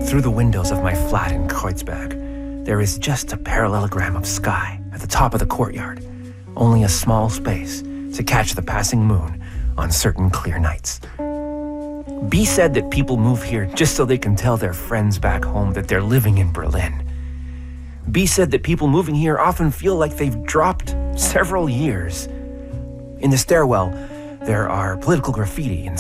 Through the windows of my flat in Kreuzberg, there is just a parallelogram of sky at the top of the courtyard, only a small space to catch the passing moon on certain clear nights. B said that people move here just so they can tell their friends back home that they're living in Berlin. B said that people moving here often feel like they've dropped several years. In the stairwell, there are political graffiti and